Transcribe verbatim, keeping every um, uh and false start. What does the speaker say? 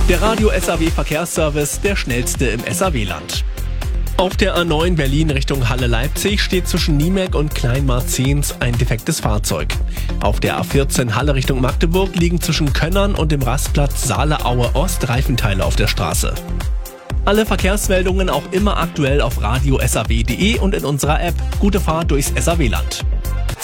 Der Radio S A W Verkehrsservice, der schnellste im S A W-Land. Auf der A neun Berlin Richtung Halle-Leipzig steht zwischen Niemerk und Kleinmarzens ein defektes Fahrzeug. Auf der A vierzehn Halle Richtung Magdeburg liegen zwischen Könnern und dem Rastplatz Saale-Aue Ost Reifenteile auf der Straße. Alle Verkehrsmeldungen auch immer aktuell auf radio s a w punkt d e und in unserer App. Gute Fahrt durchs S A W-Land.